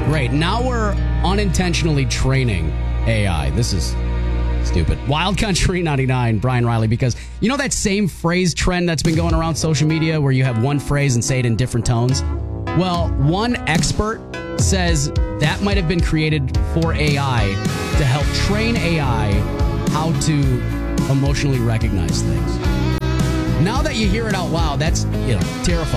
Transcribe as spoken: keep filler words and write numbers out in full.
Great. Now we're unintentionally training A I. This is stupid. Wild Country ninety-nine, Brian Riley, because you know that same phrase trend that's been going around social media where you have one phrase and say it in different tones? Well, one expert says that might have been created for A I to help train A I how to emotionally recognize things. Now that you hear it out loud, that's, you know, terrifying.